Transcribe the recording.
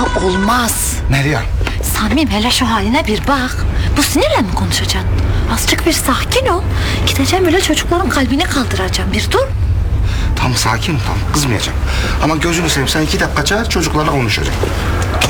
Ya olmaz. Meryem. Samim hele şu haline bir bak. Bu sinirle mi konuşacaksın? Azıcık bir sakin ol. Gideceğim böyle çocukların kalbini kaldıracağım. Bir dur. Tam sakin, tam kızmayacağım. Ama gözünü seveyim, sen 2 dakika çağır, çocuklarla konuşacağım.